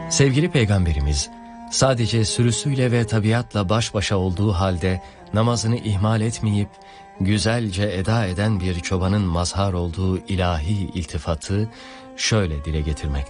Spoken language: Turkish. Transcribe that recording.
Sevgili Peygamberimiz sadece sürüsüyle ve tabiatla baş başa olduğu halde namazını ihmal etmeyip güzelce eda eden bir çobanın mazhar olduğu ilahi iltifatı şöyle dile getirmektedir.